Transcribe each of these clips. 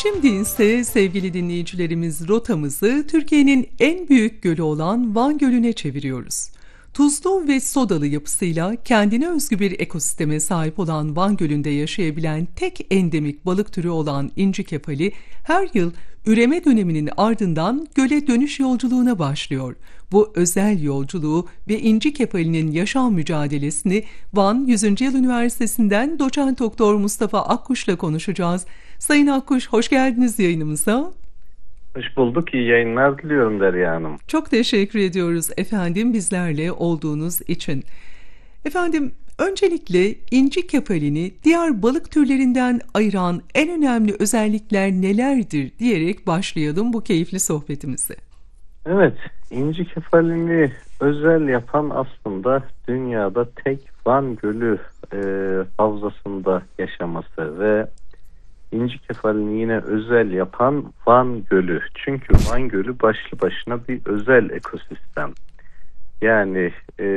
Şimdi ise sevgili dinleyicilerimiz rotamızı Türkiye'nin en büyük gölü olan Van Gölü'ne çeviriyoruz. Tuzlu ve sodalı yapısıyla kendine özgü bir ekosisteme sahip olan Van Gölü'nde yaşayabilen tek endemik balık türü olan inci kefali her yıl üreme döneminin ardından göle dönüş yolculuğuna başlıyor. Bu özel yolculuğu ve inci kefalinin yaşam mücadelesini Van 100. Yıl Üniversitesi'nden doçent doktor Mustafa Akkuş'la konuşacağız. Sayın Akkuş, hoş geldiniz yayınımıza. Hoş bulduk. İyi yayınlar diliyorum Derya Hanım. Çok teşekkür ediyoruz efendim bizlerle olduğunuz için. Efendim, öncelikle inci kefalini diğer balık türlerinden ayıran en önemli özellikler nelerdir diyerek başlayalım bu keyifli sohbetimize. Evet, inci kefalini özel yapan aslında dünyada tek Van Gölü havzasında yaşaması ve İnci kefalini yine özel yapan Van Gölü. Çünkü Van Gölü başlı başına bir özel ekosistem. Yani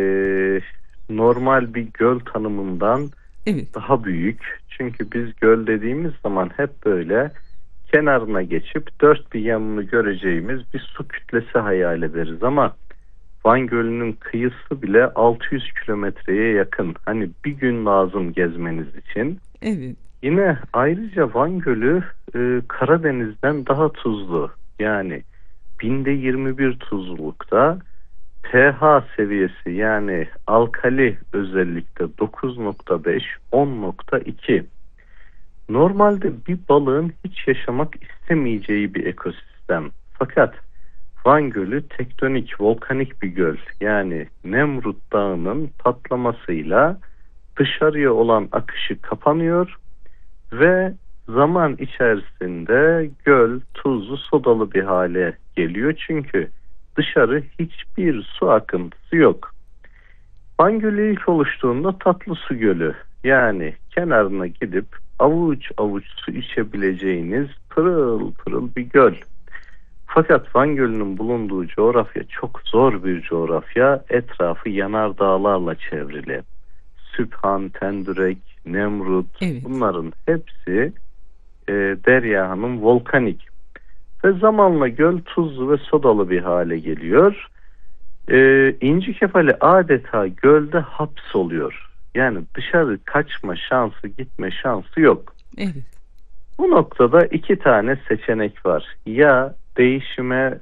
normal bir göl tanımından daha büyük. Çünkü biz göl dediğimiz zaman hep böyle kenarına geçip dört bir yanını göreceğimiz bir su kütlesi hayal ederiz. Ama Van Gölü'nün kıyısı bile 600 kilometreye yakın. Hani bir gün lazım gezmeniz için. Evet. Yine ayrıca Van Gölü Karadeniz'den daha tuzlu. Yani binde 21 tuzlulukta, pH seviyesi yani alkali özellikle 9.5, 10.2. Normalde bir balığın hiç yaşamak istemeyeceği bir ekosistem. Fakat Van Gölü tektonik, volkanik bir göl. Yani Nemrut Dağı'nın patlamasıyla dışarıya olan akışı kapanıyor ve zaman içerisinde göl tuzlu, sodalı bir hale geliyor. Çünkü dışarı hiçbir su akıntısı yok. Van Gölü ilk oluştuğunda tatlı su gölü. Yani kenarına gidip avuç avuç su içebileceğiniz pırıl pırıl bir göl. Fakat Van Gölü'nün bulunduğu coğrafya çok zor bir coğrafya. Etrafı yanardağlarla çevrili. Sübhan, Tendürek, Nemrut, bunların hepsi Derya Hanım volkanik. Ve zamanla göl tuzlu ve sodalı bir hale geliyor. İnci kefali adeta gölde hapsoluyor. Yani dışarı kaçma şansı, gitme şansı yok. Evet. Bu noktada iki tane seçenek var. Ya değişime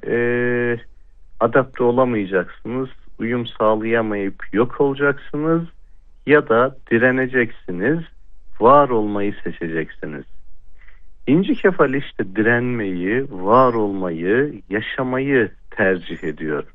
adapte olamayacaksınız, uyum sağlayamayıp yok olacaksınız, ya da direneceksiniz, var olmayı seçeceksiniz. İnci kefali işte direnmeyi, var olmayı, yaşamayı tercih ediyor.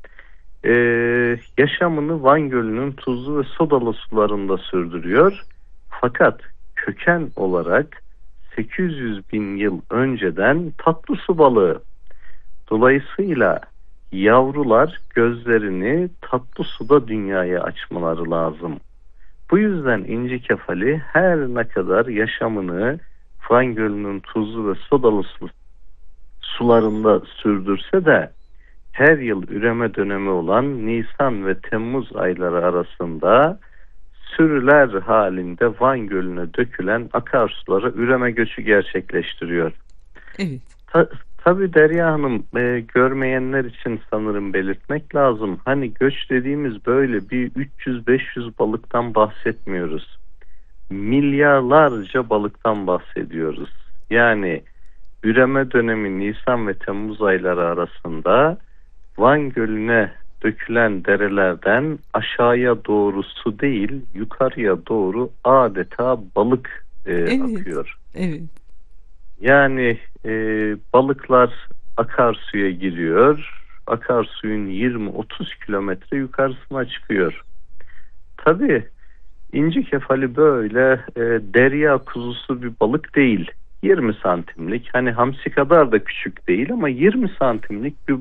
Yaşamını Van Gölü'nün tuzlu ve sodalı sularında sürdürüyor. Fakat köken olarak 800 bin yıl önceden tatlı su balığı. Dolayısıyla yavrular gözlerini tatlı suda dünyaya açmaları lazım. Bu yüzden inci kefali her ne kadar yaşamını Van Gölü'nün tuzlu ve sodalı sularında sürdürse de her yıl üreme dönemi olan Nisan ve Temmuz ayları arasında sürüler halinde Van Gölü'ne dökülen akarsulara üreme göçü gerçekleştiriyor. Evet. Tabii Derya Hanım, görmeyenler için sanırım belirtmek lazım. Hani göç dediğimiz böyle bir 300-500 balıktan bahsetmiyoruz. Milyarlarca balıktan bahsediyoruz. Yani üreme dönemi Nisan ve Temmuz ayları arasında Van Gölü'ne dökülen derelerden aşağıya doğru su değil, yukarıya doğru adeta balık akıyor. Evet. Yani balıklar akarsuya giriyor. Akarsuyun 20-30 kilometre yukarısına çıkıyor. Tabii inci kefali böyle derya kuzusu bir balık değil. 20 santimlik, hani hamsi kadar da küçük değil ama 20 santimlik bir